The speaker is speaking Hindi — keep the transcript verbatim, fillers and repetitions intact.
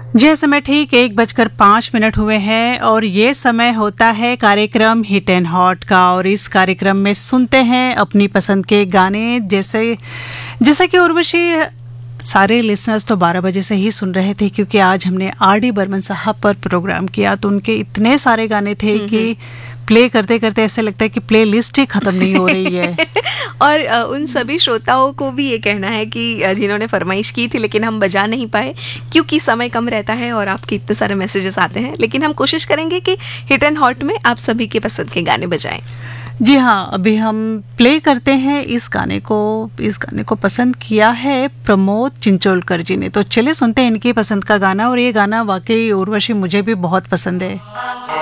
यह समय ठीक एक बजकर पाँच मिनट हुए हैं और ये समय होता है कार्यक्रम हिट एंड हॉट का। और इस कार्यक्रम में सुनते हैं अपनी पसंद के गाने। जैसे जैसे कि उर्वशी, सारे लिसनर्स तो बारह बजे से ही सुन रहे थे क्योंकि आज हमने आर डी बर्मन साहब पर प्रोग्राम किया, तो उनके इतने सारे गाने थे कि प्ले करते करते ऐसे लगता है कि प्ले लिस्ट ही खत्म नहीं हो रही है। और उन सभी श्रोताओं को भी ये कहना है कि जिन्होंने फरमाइश की थी लेकिन हम बजा नहीं पाए क्योंकि समय कम रहता है और आपके इतने सारे मैसेजेस आते हैं, लेकिन हम कोशिश करेंगे कि हिट एंड हॉट में आप सभी के पसंद के गाने बजाएं। जी हाँ, अभी हम प्ले करते हैं इस गाने को। इस गाने को पसंद किया है प्रमोद चिंचोलकर जी ने, तो चलिए सुनते हैं इनकी पसंद का गाना। और ये गाना वाकई उर्वशी मुझे भी बहुत पसंद है।